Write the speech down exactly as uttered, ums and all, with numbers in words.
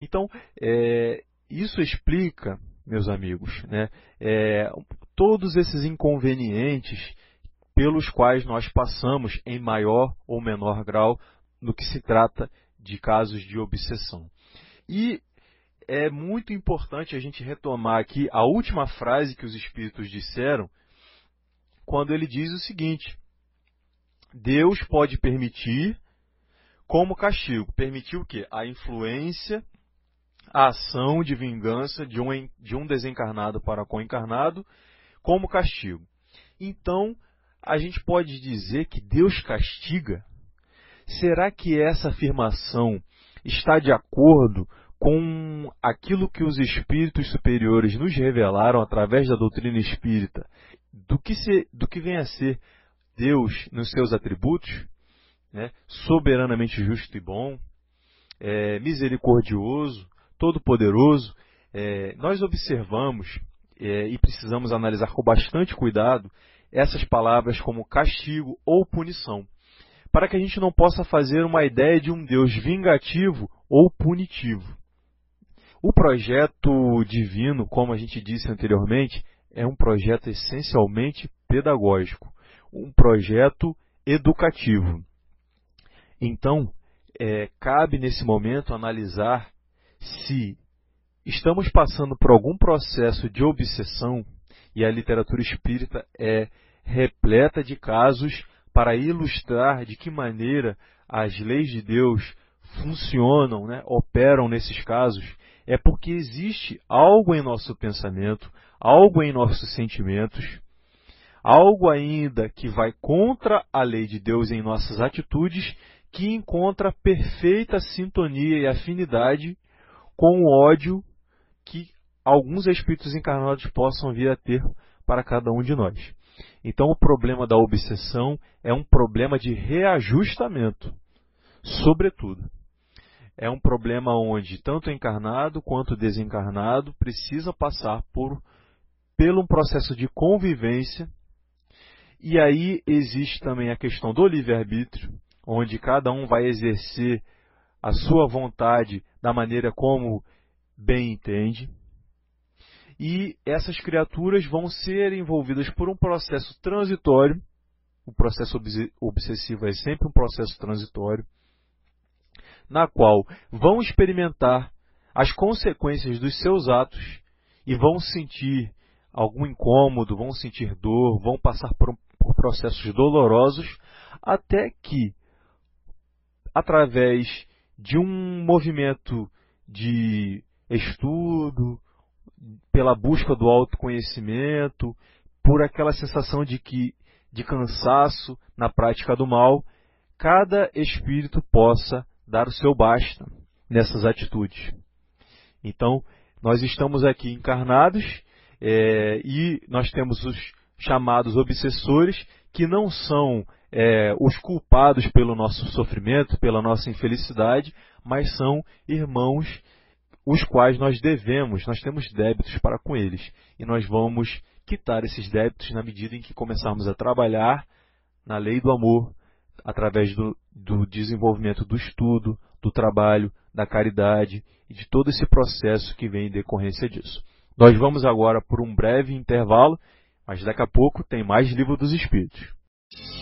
Então, é, isso explica, meus amigos, né, é, todos esses inconvenientes pelos quais nós passamos em maior ou menor grau no que se trata de casos de obsessão. E é muito importante a gente retomar aqui a última frase que os espíritos disseram, quando ele diz o seguinte: Deus pode permitir como castigo. Permitir o quê? A influência, a ação de vingança de um, de um desencarnado para com o encarnado como castigo. Então, a gente pode dizer que Deus castiga? Será que essa afirmação está de acordo com aquilo que os espíritos superiores nos revelaram através da doutrina espírita, do que, se, do que vem a ser Deus nos seus atributos, né? Soberanamente justo e bom, é, misericordioso, todo-poderoso? É, nós observamos é, e precisamos analisar com bastante cuidado essas palavras como castigo ou punição, para que a gente não possa fazer uma ideia de um Deus vingativo ou punitivo. O projeto divino, como a gente disse anteriormente, é um projeto essencialmente pedagógico, um projeto educativo. Então, é, cabe nesse momento analisar se estamos passando por algum processo de obsessão, e a literatura espírita é repleta de casos para ilustrar de que maneira as leis de Deus funcionam, né, operam nesses casos. É porque existe algo em nosso pensamento, algo em nossos sentimentos, algo ainda que vai contra a lei de Deus em nossas atitudes, que encontra perfeita sintonia e afinidade com o ódio que alguns espíritos encarnados possam vir a ter para cada um de nós. Então, o problema da obsessão é um problema de reajustamento, sobretudo. É um problema onde tanto o encarnado quanto o desencarnado precisa passar por pelo um processo de convivência. E aí existe também a questão do livre-arbítrio, onde cada um vai exercer a sua vontade da maneira como bem entende. E essas criaturas vão ser envolvidas por um processo transitório. O processo obsessivo é sempre um processo transitório, na qual vão experimentar as consequências dos seus atos e vão sentir algum incômodo, vão sentir dor, vão passar por, um, por processos dolorosos, até que, através de um movimento de estudo, pela busca do autoconhecimento, por aquela sensação de, que, de cansaço na prática do mal, cada espírito possa dar o seu basta nessas atitudes. Então, nós estamos aqui encarnados é, e nós temos os chamados obsessores, que não são é, os culpados pelo nosso sofrimento, pela nossa infelicidade, mas são irmãos os quais nós devemos, nós temos débitos para com eles. E nós vamos quitar esses débitos na medida em que começarmos a trabalhar na lei do amor, através do, do desenvolvimento do estudo, do trabalho, da caridade e de todo esse processo que vem em decorrência disso. Nós vamos agora por um breve intervalo, mas daqui a pouco tem mais Livro dos Espíritos.